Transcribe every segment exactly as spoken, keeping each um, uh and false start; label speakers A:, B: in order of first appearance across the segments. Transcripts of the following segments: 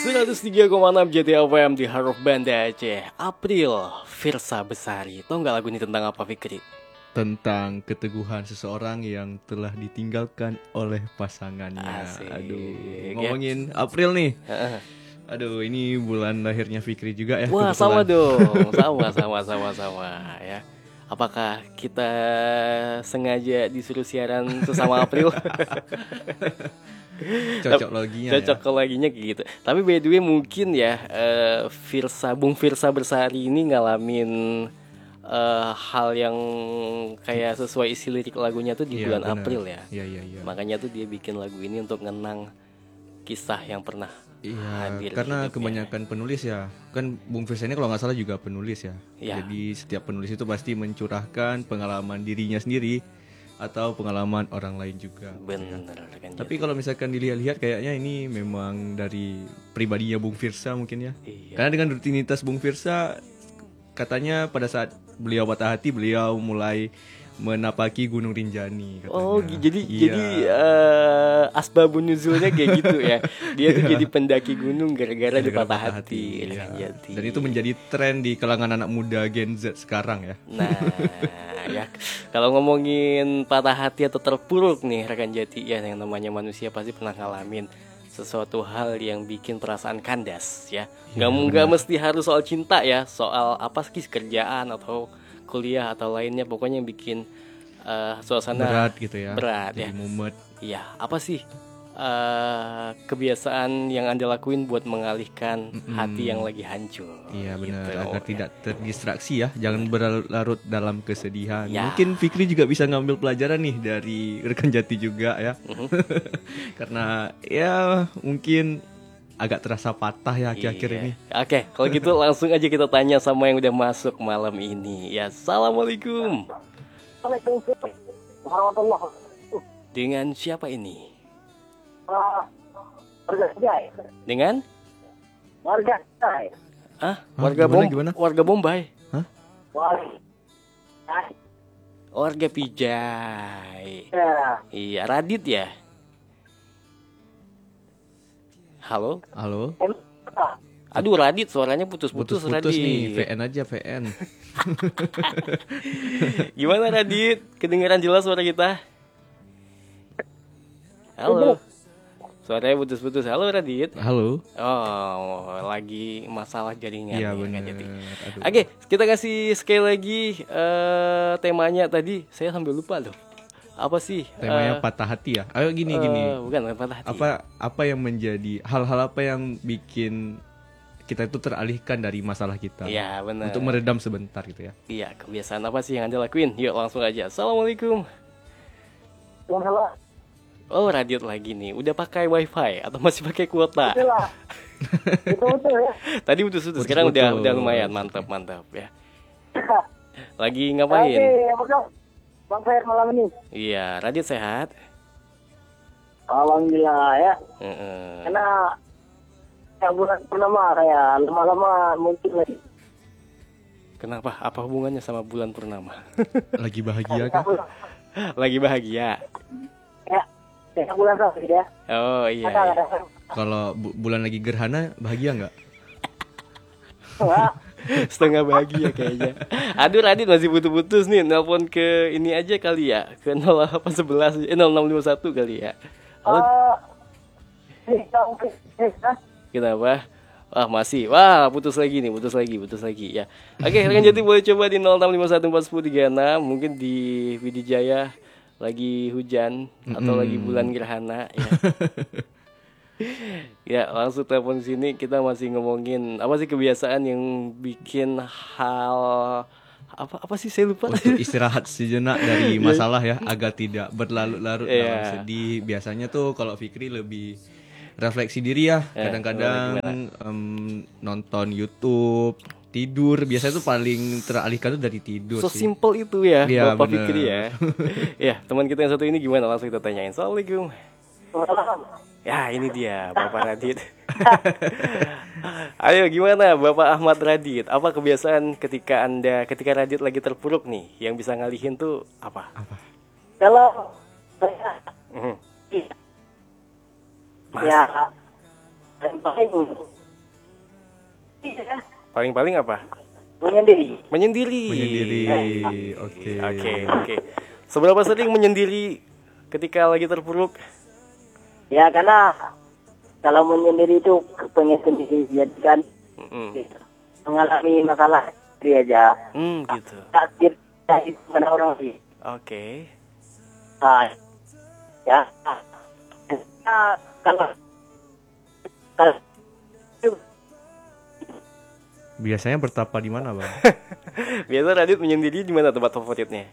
A: seratus tiga koma enam J T F M di Heart of Banda Aceh. April, Firsa Besari. Tahu nggak lagu ini tentang apa, Fikri?
B: Tentang keteguhan seseorang yang telah ditinggalkan oleh pasangannya.
A: Asik.
B: Aduh, ngomongin April nih. Aduh, ini bulan lahirnya Fikri juga ya.
A: Wah,
B: kebetulan.
A: sama dong. Sama, sama, sama, sama ya. Apakah kita sengaja disuruh siaran sesama April?
B: Cocok loginya
A: Cocok
B: ya.
A: loginya kayak gitu. Tapi by the way mungkin ya uh, Firsa, Bung Firsa Besari ini ngalamin uh, hal yang kayak sesuai isi lirik lagunya tuh di
B: Iya,
A: bulan
B: bener.
A: April ya.
B: Iya, iya, iya.
A: Makanya tuh dia bikin lagu ini untuk ngenang kisah yang pernah
B: Iya,
A: hadir di
B: karena
A: hidupnya.
B: kebanyakan penulis ya, kan Bung Firsa ini kalau nggak salah juga penulis ya.
A: Iya.
B: Jadi setiap penulis itu pasti mencurahkan pengalaman dirinya sendiri atau pengalaman orang lain juga.
A: Bener kan.
B: Tapi kalau misalkan dilihat-lihat kayaknya ini memang dari pribadinya Bung Firsa mungkin ya.
A: Iya.
B: Karena dengan rutinitas Bung Firsa, katanya pada saat beliau patah hati, beliau mulai menapaki Gunung Rinjani katanya.
A: Oh, gi- jadi
B: Iya.
A: jadi uh, asbabun nuzulnya kayak gitu ya. Dia tuh jadi pendaki gunung gara-gara dia
B: Gara-gara
A: patah
B: patah
A: hati.
B: hati,
A: Rekan
B: iya.
A: Jati.
B: Dan itu menjadi tren di kalangan anak muda Gen Z sekarang ya.
A: Nah, ya kalau ngomongin patah hati atau terpuruk nih rekan Jati ya, yang namanya manusia pasti pernah ngalamin sesuatu hal yang bikin perasaan kandas ya. Nggak nggak mesti harus soal cinta ya, soal apa sih, kerjaan atau kuliah atau lainnya, pokoknya yang bikin uh, suasana
B: Berat gitu ya.
A: berat
B: Jadi
A: ya.
B: mumet.
A: Iya, apa sih uh, kebiasaan yang Anda lakuin buat mengalihkan
B: Mm-mm.
A: hati yang lagi hancur?
B: Iya benar,
A: Gitu.
B: agar tidak terdistraksi ya, jangan berlarut dalam kesedihan.
A: Ya.
B: Mungkin Fikri juga bisa ngambil pelajaran nih dari rekan Jati juga ya.
A: Mhm.
B: Karena ya mungkin agak terasa patah ya akhir-akhir
A: Iya.
B: ini.
A: Oke, kalau gitu langsung aja kita tanya sama yang udah masuk malam ini. Ya, assalamualaikum.
C: Waalaikumsalam warahmatullahi wabarakatuh.
A: Dengan siapa ini?
C: Ah, Warga Jai.
A: Dengan?
C: Warga Jai.
A: Ah,
B: Hah,
A: warga
B: gimana,
A: Bom,
B: gimana?
A: warga Bombay,
C: Warga Jai.
A: warga Pijay.
C: Ya.
A: Iya, Radit ya. Halo.
B: Halo.
C: em- ah,
A: Aduh, Radit suaranya putus-putus,
B: Putus-putus
A: Radit.
B: nih, V N aja V N.
A: Gimana Radit? Kedengeran jelas suara kita? Halo. Suaranya putus-putus. Halo Radit.
B: Halo.
A: Oh, lagi masalah jaringan.
B: Iya
A: nih,
B: benar.
A: kan, Jati.
B: Aduh.
A: Oke, kita kasih sekali lagi eh, temanya tadi. Saya sampai lupa loh. Apa sih?
B: Temanya
A: Eh,
B: patah hati ya. Ayo gini
A: eh,
B: gini.
A: Bukan patah hati.
B: Apa apa yang menjadi hal-hal apa yang bikin kita itu teralihkan dari masalah kita?
A: Iya, benar.
B: Untuk meredam sebentar gitu ya.
A: Iya, kebiasaan apa sih yang Anda lakuin? Yuk langsung aja. Assalamualaikum.
C: yang salah.
A: Oh, Radit lagi nih. Udah pakai wifi atau masih pakai kuota?
C: Itulah. Itu betul ya.
A: Tadi putus-putus, sekarang udah
B: Putus-putus.
A: udah lumayan, mantap mantap ya. Lagi
C: Oke,
A: ngapain?
C: apa kabar? Bang Fer malam ini.
A: Iya, Radit sehat.
C: Alhamdulillah ya.
A: Heeh.
C: Karena ya bulan purnama kayak lama-lama muncul lagi.
A: Kenapa? Apa hubungannya sama bulan purnama?
B: Lagi bahagia
C: Ya,
B: kan?
C: bulan,
A: Lagi bahagia.
C: ya, ya bulan satu ya.
A: Oh iya.
C: Ada
A: iya.
C: ada.
B: Kalau bu- bulan lagi gerhana bahagia nggak?
C: Wah,
A: Setengah bahagia kayaknya. Aduh, Radit masih putus-putus nih. Nelpon ke ini aja kali ya. Ke nol delapan satu satu eh nol enam lima satu kali ya. Halo,
C: ah, eh, kamu eh, ah,
A: kenapa? Wah, masih. Wah, putus lagi nih, putus lagi, putus lagi ya. Oke, rekan Jati boleh coba di nol enam lima satu empat nol tiga enam. Mungkin di Widijaya lagi hujan atau
B: Mm-mm.
A: lagi bulan gerhana ya. Ya, langsung telepon sini. Kita masih ngomongin apa sih kebiasaan yang bikin hal apa apa sih, saya lupa.
B: Untuk istirahat sejenak dari masalah ya, agar tidak berlarut-larut
A: Iya.
B: dalam sedih. Biasanya tuh kalau Fikri lebih refleksi diri ya.
A: Eh,
B: Kadang-kadang
A: gimana,
B: em, nonton YouTube, tidur. Biasanya tuh paling teralihkan tuh dari tidur
A: So
B: sih.
A: simple itu ya,
B: Iya,
A: Bapak
B: bener.
A: Fikri ya. Ya, teman kita yang satu ini gimana? Langsung kita tanyain. Assalamualaikum.
C: malam.
A: Ya, ini dia Bapak Radit. Ayo, gimana Bapak Ahmad Radit? Apa kebiasaan ketika Anda, ketika Radit lagi terpuruk nih, yang bisa ngalihin tuh apa?
C: Kalau saya
A: Mhm.
C: ya yang paling ya.
A: Paling-paling apa?
C: Menyendiri.
A: Menyendiri.
B: Menyendiri. Oke.
A: Oke, oke. Seberapa sering menyendiri ketika lagi terpuruk?
C: Ya karena kalau menyendiri itu pengen sendiri, jadi kan
A: Mm-mm.
C: mengalami masalah sendiri aja.
A: Hmm, gitu.
C: Takdir dari mana orang sih.
A: Oke.
C: Ah, ya. Nah, kalau kalau
B: Biasanya bertapa di mana, Bang?
A: Biasa Radit menyendiri di mana tempat favoritnya?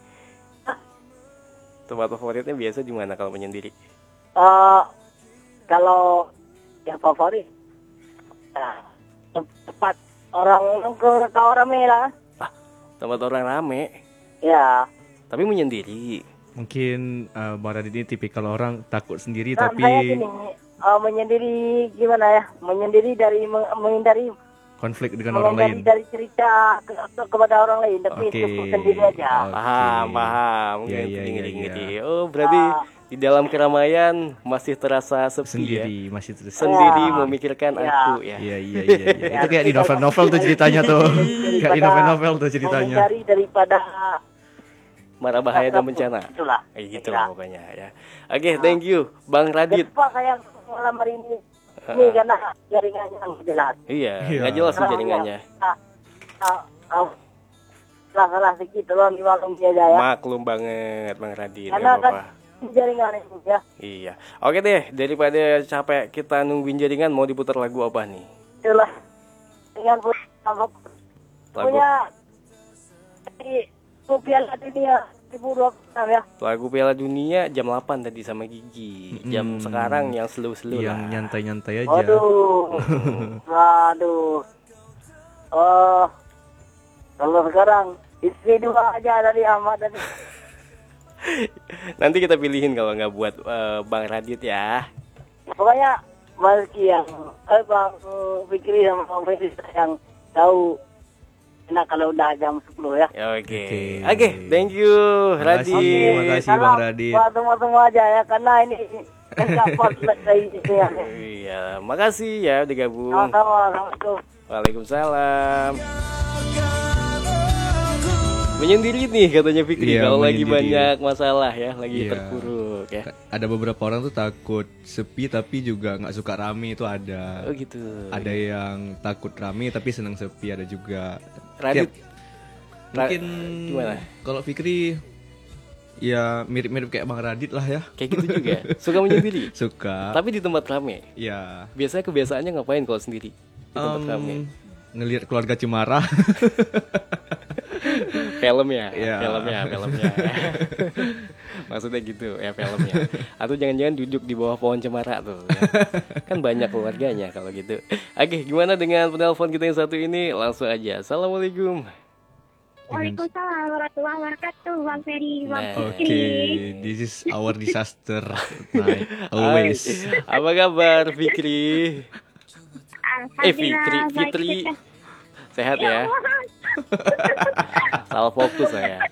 A: Tempat favoritnya biasa di mana kalau menyendiri?
C: eh, kalau yang favorit, nah, tempat orang nongkrong atau rame lah.
A: Tempat orang rame,
C: Ya.
A: tapi menyendiri.
B: Mungkin uh, Bang Radit ini tipikal orang takut sendiri
C: Nah,
B: tapi
C: saya gini, eh, menyendiri gimana ya? Menyendiri dari meng- menghindari
B: konflik dengan orang
C: menghindari
B: lain.
C: dari cerita ke, ke- kepada orang lain, tapi
B: Oke.
C: cukup sendiri aja.
B: Oke.
A: Paham, paham.
B: Iya,
A: Ngerti,
B: iya, iya,
A: ngerti,
B: iya.
A: ngerti. Oh, berarti
C: Ah.
A: di dalam keramaian masih terasa sepi ya?
B: Sendiri masih terus.
A: Sendiri
C: Ya.
A: memikirkan
C: Ya.
A: aku ya.
B: Iya iya iya. iya. Itu kayak di novel-novel tuh ceritanya tuh. Kayak di novel-novel tuh ceritanya.
C: Menghindari daripada
A: Mara bahaya dan bencana.
C: itulah.
A: Kayak gitu
C: Kira.
A: pokoknya ya. Oke, thank you Bang Radit.
C: Kenapa kayak melamar ini? Ini karena jaringannya nggak jelas.
A: Iya,
B: Iya.
A: nggak jelas sih jaringannya.
C: Ah, ah, ah, Salah-salah sedikit doang di maklum aja ya.
A: Maklum banget Bang Radit, nggak
C: Karena kan
A: apa-apa.
C: jaringan itu ya.
A: Iya. Oke deh, daripada capek kita nungguin jaringan, mau diputar lagu apa nih?
C: Itulah dengan pun
A: Lagu
C: punya di Piala Dunia dua ribu dua puluh enam ya.
A: lagu Piala Dunia jam delapan tadi sama Gigi. Jam
B: Mm-mm.
A: sekarang yang slow-slow
B: Yang
A: lah.
B: nyantai-nyantai aja.
C: Waduh. Waduh. Oh. Kalau sekarang istri dua aja dari Ahmad dan
A: Nanti kita pilihin kalau nggak buat eh, Bang Radit ya.
C: pokoknya Malki yang eh Bang Fikri sama Bang Fikri yang tahu enak kalau udah jam sepuluh ya.
A: Ya, Oke.
B: Oke.
A: Oke, thank you
B: Makasih,
A: Radit.
B: makasih. Bang Radit.
C: Buat semua-semua aja ya karena ini enggak pas dari ini ya.
A: Iya, makasih ya udah gabung.
C: Sama-sama, Assalamualaikum.
A: Waalaikumsalam. Menyendiri nih katanya Fikri
B: Iya,
A: kalau lagi
B: menyendiri.
A: banyak masalah ya, lagi
B: Iya.
A: terpuruk ya.
B: Ada beberapa orang tuh takut sepi tapi juga nggak suka rame itu ada.
A: Oh gitu.
B: Ada yang takut rame tapi senang sepi ada juga.
A: Radit,
B: Tiap- mungkin
A: gimana?
B: kalau Fikri ya mirip-mirip kayak Bang Radit lah ya.
A: Kayak gitu juga. Suka menyendiri.
B: Suka.
A: Tapi di tempat rame.
B: Ya.
A: Biasanya kebiasaannya ngapain kalau sendiri di tempat
B: em,
A: rame?
B: ngelihat keluarga Cemara.
A: Filmnya,
B: Iya.
A: filmnya, filmnya. Maksudnya gitu ya filmnya. Atau jangan-jangan duduk di bawah pohon cemara tuh. Ya. Kan banyak keluarganya kalau gitu. Oke, gimana dengan penelpon kita yang satu ini? Langsung aja. Assalamualaikum.
D: Waalaikumsalam warahmatullahi wabarakatuh, Bang Ferry, Bang
A: Nah.
B: Oke,
D: Fikri.
B: this is our disaster night always.
A: Hai, apa kabar Fikri? Eh Fikri,
D: Alhamdulillah, baik
A: Fitri.
D: kita.
A: Sehat ya? Salah fokus saya.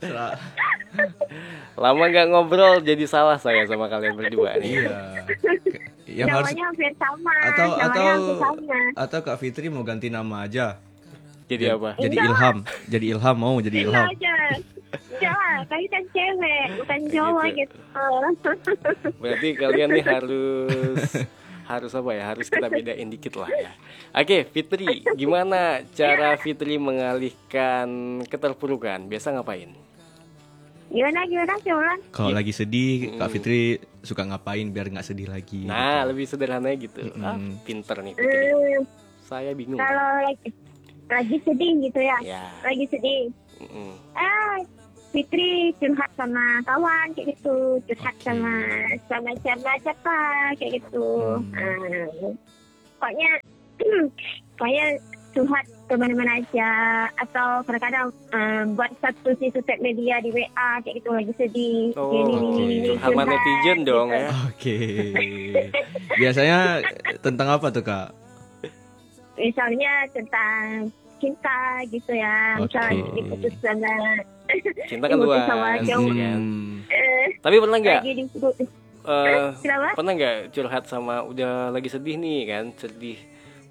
A: Lama nggak ngobrol jadi salah saya sama kalian berdua nih.
B: Iya. Yang harus
D: Namanya hampir sama.
B: atau
D: namanya
B: atau
D: hampir sama.
B: atau Kak Fitri mau ganti nama aja.
A: Jadi apa?
B: Jadi Ilham. Jadi Ilham mau jadi
D: Iya
B: Ilham.
D: aja. Jangan, kali kan cewek, bukan cowok
A: Gitu.
D: gitu.
A: Berarti kalian nih harus harus apa ya? Harus kita bedain dikit lah ya. Oke, Fitri, gimana cara Fitri mengalihkan keterpurukan? Biasa ngapain?
D: Gimana, gimana, Cuman?
B: Kalau lagi sedih, Kak Fitri suka ngapain biar nggak sedih lagi?
A: Nah,
B: gitu.
A: lebih sederhana gitu. Ah,
B: Mm-mm.
A: pinter nih Fitri.
D: Hmm,
A: Saya bingung.
D: kalau lagi, lagi sedih gitu ya.
A: Ya.
D: Lagi sedih.
A: Mm-mm.
D: Ah, Fitri curhat sama kawan kayak gitu, curhat
B: Oke.
D: sama sama siapa siapa kayak gitu.
B: Hmm.
D: Ah, pokoknya pokoknya curhat kemana-mana aja atau kadang-kadang um, buat satu si sosial media di W A kayak gitu lagi sedih.
A: Oh,
D: Gini,
B: oke.
D: gini, gini,
A: Curhat sama netizen dong
D: gitu.
A: ya.
B: Oke. Biasanya tentang apa tuh Kak?
D: Misalnya tentang cinta gitu ya,
B: Oke.
D: misalnya diputus sama
A: Cinta kan
D: diputus
A: luas.
D: sama
A: Iya
D: cowok.
A: kan?
B: Hmm,
D: Eh,
A: Tapi pernah nggak?
D: lagi diputus.
A: eh,
D: Kenapa?
A: pernah nggak curhat sama udah lagi sedih nih kan, sedih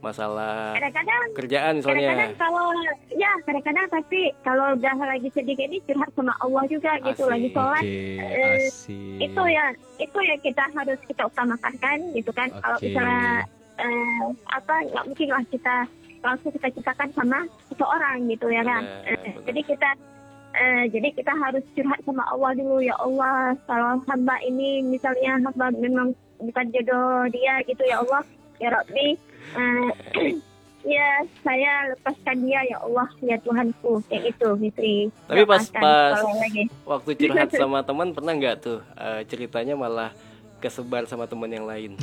A: masalah
D: Kadang-kadang
A: kerjaan
D: kadang-kadang
A: misalnya.
D: kalau ya kadang-kadang tapi kalau udah lagi sedih kayak ini curhat sama Allah juga gitu
A: Asik.
D: lagi sholat.
B: Oke,
D: eh,
B: asik.
D: itu ya itu yang kita harus kita utamakan kan gitu kan. Kalau
B: Oke.
D: misalnya eh, apa nggak mungkin lah kita langsung kita ceritakan sama seseorang gitu ya kan.
A: Benar,
D: Eh,
A: benar.
D: jadi kita eh, jadi kita harus curhat sama Allah dulu, ya Allah kalau hamba ini misalnya hamba memang bukan jodoh dia gitu ya Allah ya Rabbi, eh, ya saya lepaskan dia ya Allah ya Tuhanku kayak itu Fitri.
A: Tapi pas
D: Lepaskan
A: pas
D: kalau lagi.
A: waktu curhat sama teman pernah nggak tuh eh, ceritanya malah kesebar sama teman yang lain?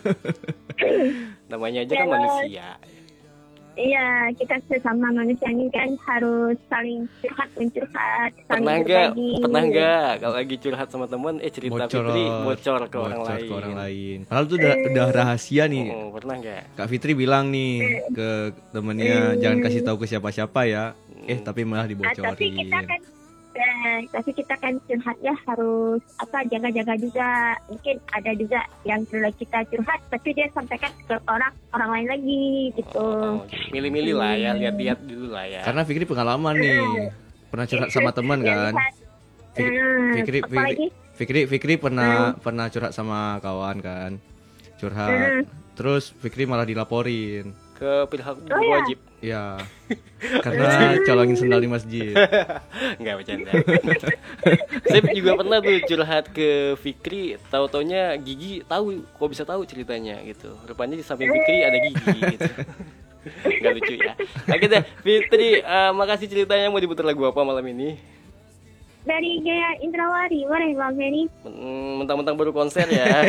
A: Namanya aja kan
D: Ya,
A: manusia.
D: Iya, kita sesama manusia ini kan harus saling curhat mencurhat, saling
A: Pernah nggak?
D: berbagi.
A: Pernah nggak kalau lagi curhat sama teman, eh cerita
B: Bocor,
A: Fitri bocor ke orang
B: bocor
A: lain?
B: ke orang lain. Padahal tuh udah, udah rahasia nih.
A: Oh, pernah nggak?
B: Kak Fitri bilang nih ke temennya jangan kasih tahu ke siapa-siapa ya. Eh tapi malah
D: Ah,
B: dibocorin.
D: tapi kita kan eh, tapi kita kan curhatnya harus apa jaga-jaga juga. Mungkin ada juga yang dulu kita curhat tapi dia sampaikan ke orang orang lain lagi gitu.
A: Oh, milih-milih lah ya, lihat-lihat dulu lah ya.
B: Karena Fikri pengalaman nih. Pernah curhat sama teman kan?
D: Lihat,
B: Fikri,
D: eh,
B: Fikri,
D: apa
B: Fikri,
D: lagi?
B: Fikri, Fikri pernah pernah curhat sama kawan kan? Curhat. Terus Fikri malah dilaporin.
A: Ke pihak
D: Oh, ya?
A: wajib.
B: Ya. Karena colongin sendal di masjid.
A: Nggak bercanda. Saya juga pernah tuh curhat ke Fikri, tahu-taunya Gigi tahu, kok bisa tahu ceritanya gitu. Rupanya di samping Fikri ada Gigi gitu. Nggak lucu ya. Oke deh, Fitri, eh, makasih ceritanya. Mau diputar lagu apa malam ini?
D: Dari Gaya Indrawari, boleh Bang Heri?
A: Hmm, mentang-mentang baru konser ya.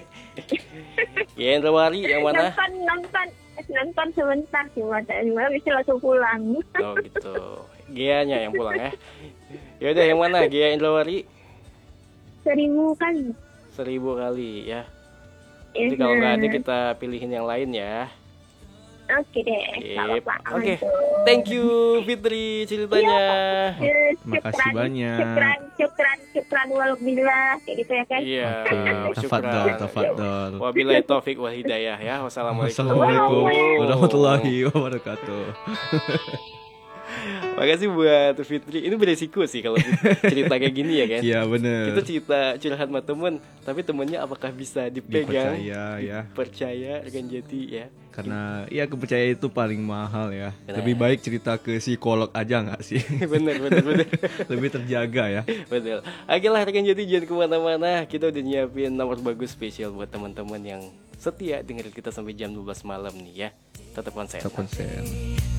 A: Ya, Indrawari yang mana?
D: Nonton, nonton, nonton sebentar cuma cuma bisa langsung pulang.
A: Oh gitu. Gianya yang pulang ya. Ya udah yang mana? Gia Indrawari
D: Seribu kali.
A: seribu kali ya. Jadi kalau nggak ada kita pilihin yang lain ya.
D: Oke deh.
A: Sip.
D: nggak apa-apa.
A: Oke. Thank you Fitri ceritanya.
D: Eh,
B: Makasih
D: syukran,
B: banyak.
D: Syukran, syukran, syukran walhamdulillah kayak gitu ya kan.
A: Iya.
B: Oke, tafadhol, tafadhol.
A: Wabillahi taufik wal hidayah ya. Wassalamualaikum.
B: Assalamualaikum warahmatullahi wabarakatuh.
A: Makasih buat Fitri. Ini beresiko sih kalau cerita kayak gini ya kan.
B: Iya bener.
A: Kita cerita curhat sama temen, tapi temennya apakah bisa dipegang,
B: Dipercaya ya.
A: percaya akan jadi ya.
B: Karena ya kepercayaan itu paling mahal ya.
A: Benar.
B: Lebih baik cerita ke psikolog aja nggak sih?
A: Bener bener bener.
B: Lebih terjaga ya.
A: Betul. Oke lah rekan jadi jangan kemana-mana. Kita udah nyiapin nomor bagus spesial buat teman-teman yang setia dengerin kita sampai jam dua belas malam nih ya. Tetap konsen.
B: Tetap konsen.